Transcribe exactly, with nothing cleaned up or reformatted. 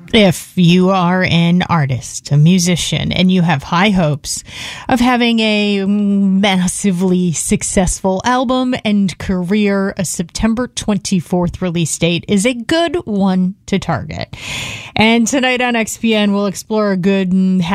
If you are an artist, a musician, and you have high hopes of having a massively successful album and career, a September twenty-fourth release date is a good one to target. And tonight on X P N, we'll explore a good